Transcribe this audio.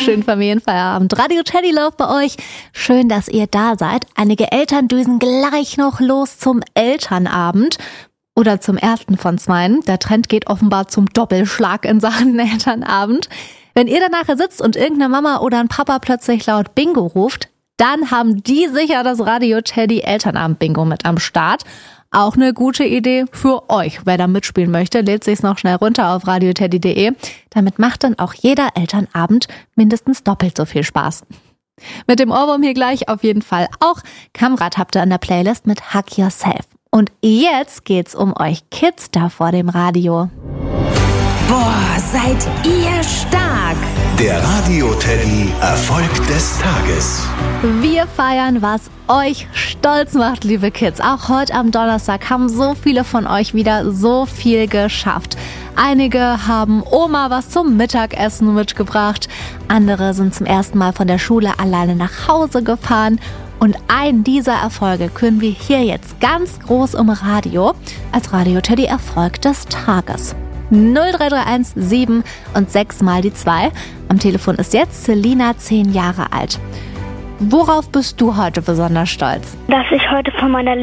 Schönen Familienfeierabend. Radio Teddy Love bei euch. Schön, dass ihr da seid. Einige Eltern düsen gleich noch los zum Elternabend. Oder zum ersten von zweien. Der Trend geht offenbar zum Doppelschlag in Sachen Elternabend. Wenn ihr danach sitzt und irgendeine Mama oder ein Papa plötzlich laut Bingo ruft, dann haben die sicher das Radio Teddy Elternabend-Bingo mit am Start. Auch eine gute Idee für euch. Wer da mitspielen möchte, lädt sich's noch schnell runter auf radioteddy.de. Damit macht dann auch jeder Elternabend mindestens doppelt so viel Spaß. Mit dem Ohrwurm hier gleich auf jeden Fall auch. Kamrat habt ihr an der Playlist mit Hug Yourself. Und jetzt geht's um euch Kids da vor dem Radio. Boah, seid ihr stark! Der Radio Teddy Erfolg des Tages. Wir feiern, was euch stolz macht, liebe Kids. Auch heute am Donnerstag haben so viele von euch wieder so viel geschafft. Einige haben Oma was zum Mittagessen mitgebracht. Andere sind zum ersten Mal von der Schule alleine nach Hause gefahren. Und einen dieser Erfolge küren wir hier jetzt ganz groß im Radio als Radio Teddy Erfolg des Tages. 0331 7 und 6 mal die 2. Am Telefon ist jetzt Selina, 10 Jahre alt. Worauf bist du heute besonders stolz? Dass ich heute von meiner